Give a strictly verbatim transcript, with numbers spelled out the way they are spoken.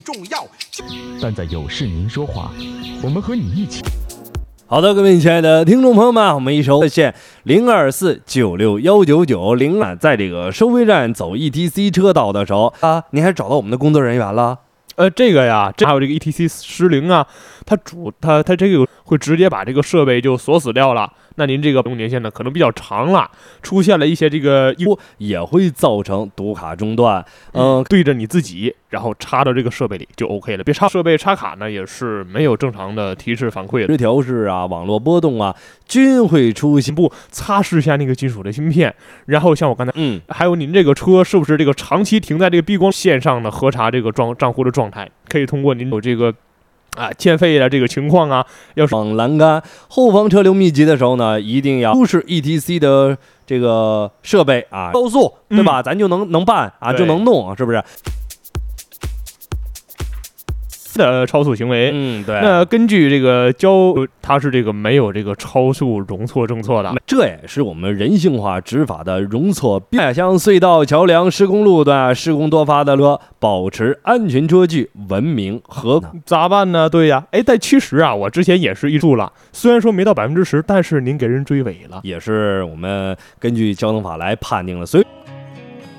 重要， 但在有事您说话，我们和你一起。 好的，各位亲爱的听众朋友们，我们一收线零二四九六幺九九零啊，在这个收费站走 E T C 车道的时候啊，您还找到我们的工作人员了？ 呃，这个呀，这还有这个 E T C 失灵啊，它主它它这个会直接把这个设备就锁死掉了。那您这个用年限呢可能比较长了，出现了一些这个也会造成读卡中断。 嗯、呃，对着你自己，然后插到这个设备里就 OK 了。别插设备插卡呢也是没有正常的提示反馈的， 调试啊、网络波动啊，均会出现。 不擦拭一下那个金属的芯片，然后像我刚才， 嗯， 还有您这个车是不是这个长期停在这个避光线上呢？核查这个账账户的状态，可以通过您有这个。啊，欠费的这个情况啊，要是往栏杆后方车流密集的时候呢，一定要出示 E T C 的这个设备啊，高速对吧？嗯、咱就能能办啊，就能弄，是不是？ 的超速行为， 嗯，对。 那根据这个交，它是这个没有这个超速容错政策的， 这也是我们人性化执法的容错。像隧道、桥梁、施工路段、施工多发的车，保持安全车距，文明和咋办呢？对呀，哎，但其实啊，我之前也是一注了，虽然说没到百分之十，但是您给人追尾了， 也是我们根据交通法来判定了，所以。